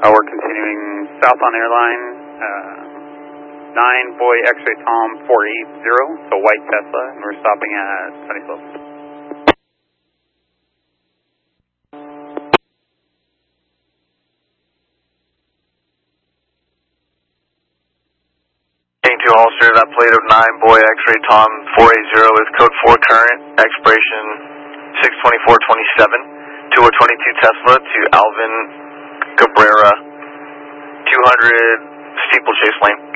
We're continuing south on airline, 9 Boy X-ray Tom 480, so white Tesla, and we're stopping at Sunny Slopes. To Ulster, that plate of 9 Boy X-ray Tom 480 is code 4 current, expiration 6/24/27, 2022 Tesla to Alvin Cabrera, 200 steeplechase lane.